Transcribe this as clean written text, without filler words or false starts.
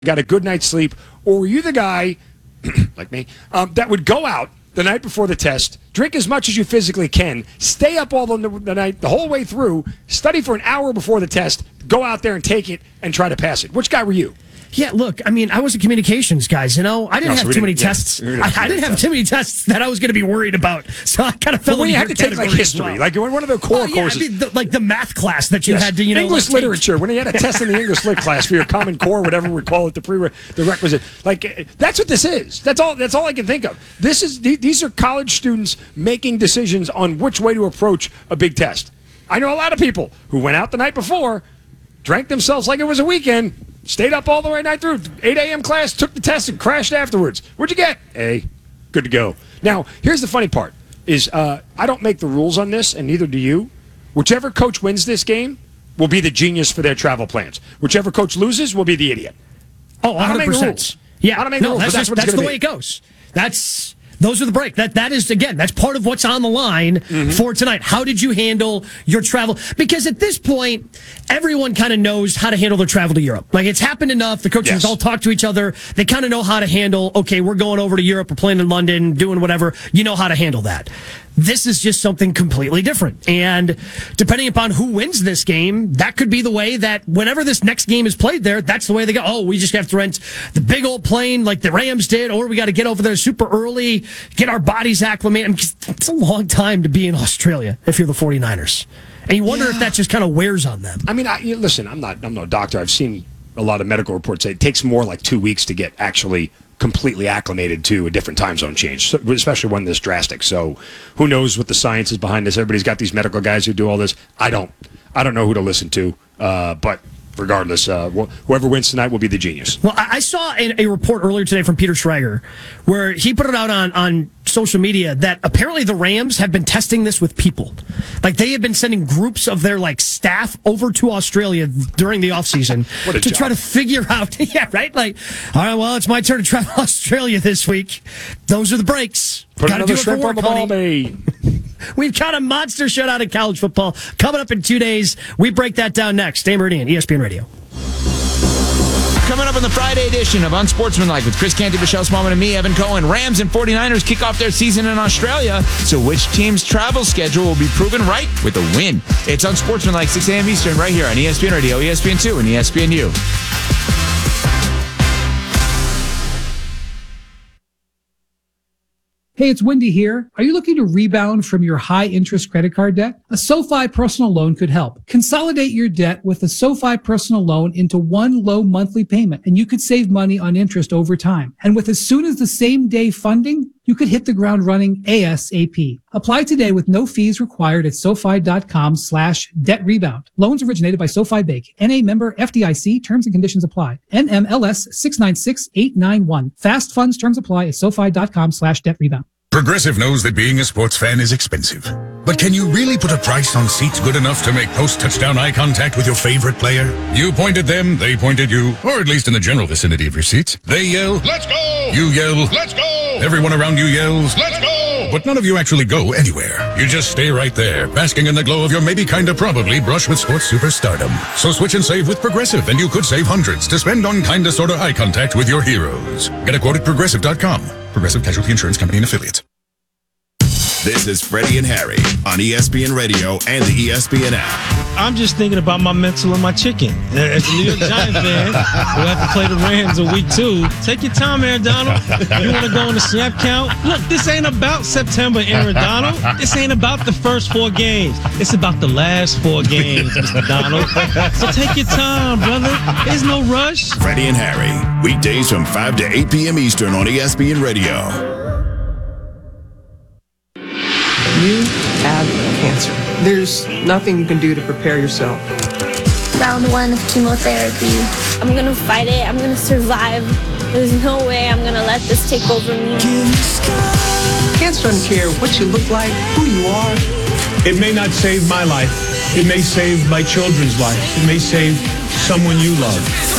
got a good night's sleep, or were you the guy, like me, that would go out the night before the test, drink as much as you physically can, stay up all the night, the whole way through, study for an hour before the test, go out there and take it and try to pass it? Which guy were you? Yeah, look, I mean, I was a communications guy, you know. I didn't have too many tests. I didn't have too many tests that I was going to be worried about. So I kind of fell into you had to take like history, like one of the core courses. I mean, like the math class that you had to, English literature. When you had a test in the English lit class for your Common Core, whatever we call it, the requisite. Like that's what this is. That's all I can think of. These are college students making decisions on which way to approach a big test. I know a lot of people who went out the night before, drank themselves like it was a weekend, stayed up all the way night through, 8 a.m. class, took the test, and crashed afterwards. What'd you get? A. Good to go. Now, here's the funny part, is I don't make the rules on this, and neither do you. Whichever coach wins this game will be the genius for their travel plans. Whichever coach loses will be the idiot. Oh, 100%. Yeah, I don't make the rules, that's the way it goes. Those are the break. That is, again, that's part of what's on the line for tonight. How did you handle your travel? Because at this point, everyone kind of knows how to handle their travel to Europe. Like, it's happened enough. The coaches all talk to each other. They kind of know how to handle, okay, we're going over to Europe, we're playing in London, doing whatever. You know how to handle that. This is just something completely different. And depending upon who wins this game, that could be the way that whenever this next game is played there, that's the way they go. Oh, we just have to rent the big old plane like the Rams did, or we got to get over there super early, get our bodies acclimated. I mean, it's a long time to be in Australia if you're the 49ers. And you wonder if that just kind of wears on them. I mean, listen, I'm no doctor. I've seen a lot of medical reports say it takes more like 2 weeks to get actually completely acclimated to a different time zone change, especially one this drastic. So who knows what the science is behind this? Everybody's got these medical guys who do all this. I don't know who to listen to, but regardless, whoever wins tonight will be the genius. Well, I saw a report earlier today from Peter Schrager where he put it out on social media that apparently the Rams have been testing this with people. Like, they have been sending groups of their staff over to Australia during the offseason to try to figure out, yeah, right? Like, all right, well, it's my turn to travel to Australia this week. Those are the breaks. Put another shrimp on the ball, babe. We've got a monster shutout in college football coming up in 2 days. We break that down next. Dan Meridian, ESPN Radio. Coming up on the Friday edition of Unsportsmanlike with Chris Canty, Michelle Smallman, and me, Evan Cohen. Rams and 49ers kick off their season in Australia. So which team's travel schedule will be proven right with a win? It's Unsportsmanlike, 6 a.m. Eastern, right here on ESPN Radio, ESPN2, and ESPNU. Hey, it's Wendy here. Are you looking to rebound from your high-interest credit card debt? A SoFi personal loan could help. Consolidate your debt with a SoFi personal loan into one low monthly payment, and you could save money on interest over time. And with as soon as the same day funding, you could hit the ground running ASAP. Apply today with no fees required at SoFi.com/debt rebound. Loans originated by SoFi Bank. NA member FDIC. Terms and conditions apply. NMLS 696891. Fast funds terms apply at SoFi.com/debt rebound. Progressive knows that being a sports fan is expensive. But can you really put a price on seats good enough to make post-touchdown eye contact with your favorite player? You point at them, they point at you, or at least in the general vicinity of your seats. They yell, "Let's go!" You yell, "Let's go!" Everyone around you yells, "Let's go!" But none of you actually go anywhere. You just stay right there, basking in the glow of your maybe kinda probably brush with sports superstardom. So switch and save with Progressive, and you could save hundreds to spend on kinda sorta eye contact with your heroes. Get a quote at Progressive.com. Progressive Casualty Insurance Company and Affiliates. This is Freddie and Harry on ESPN Radio and the ESPN app. I'm just thinking about my mental and my chicken. As a New York Giants fan, we have to play the Rams in week 2. Take your time, Aaron Donald. You want to go on the snap count? Look, this ain't about September, Aaron Donald. This ain't about the first 4 games. It's about the last 4 games, Mr. Donald. So take your time, brother. There's no rush. Freddie and Harry, weekdays from 5 to 8 p.m. Eastern on ESPN Radio. You have cancer. There's nothing you can do to prepare yourself. Round 1 of chemotherapy. I'm gonna fight it. I'm gonna survive. There's no way I'm gonna let this take over me. Cancer doesn't care what you look like, who you are. It may not save my life. It may save my children's life. It may save someone you love.